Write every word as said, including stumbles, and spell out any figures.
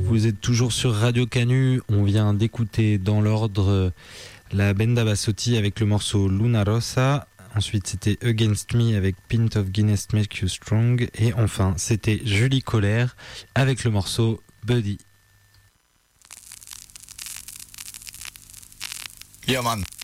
Vous êtes toujours sur Radio Canu. On vient d'écouter dans l'ordre la Benda Bassotti avec le morceau Luna Rossa. Ensuite, c'était Against Me avec Pint of Guinness Make You Strong. Et enfin, c'était Julie Colère avec le morceau Buddy. Yeah, man.